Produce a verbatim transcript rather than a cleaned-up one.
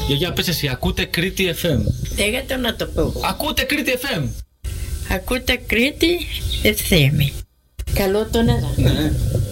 Γιαγιά, πες εσύ, ακούτε Κρήτη εφ εμ. Λέγατε να το πω. Ακούτε Κρήτη εφ εμ. Ακούτε Κρήτη εφ εμ. Καλό το νερά. Ναι.